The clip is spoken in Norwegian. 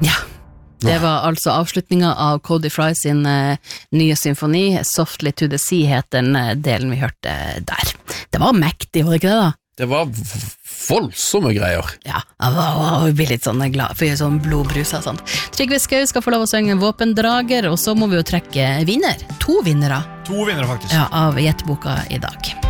Ja, det var altså avslutningen av Cody Fry sin nye symfoni, Softly to the Sea heter den delen vi hørte der. Det var mektig, var det ikke det da? Det var voldsomme greier. Ja, vi blir litt sånn glad, for sånn blodbrus og sånt. Trygve Skau skal få lov å synge Våpendrager, og så må vi jo trekke vinner. 2 vinnere. 2 vinnere faktisk. Ja, av Gjettboka i dag.